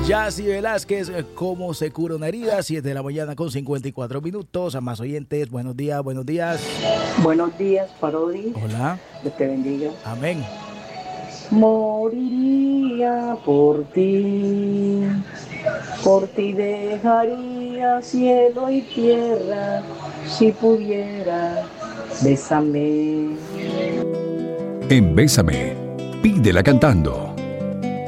Yacy Velázquez, ¿cómo se cura una herida? 7 de la mañana con 54 minutos. A más oyentes, buenos días, buenos días. Buenos días, Parodi. Hola. Dios te bendiga. Amén. Moriría por ti dejaría cielo y tierra, si pudiera, bésame. En Bésame, pídela cantando.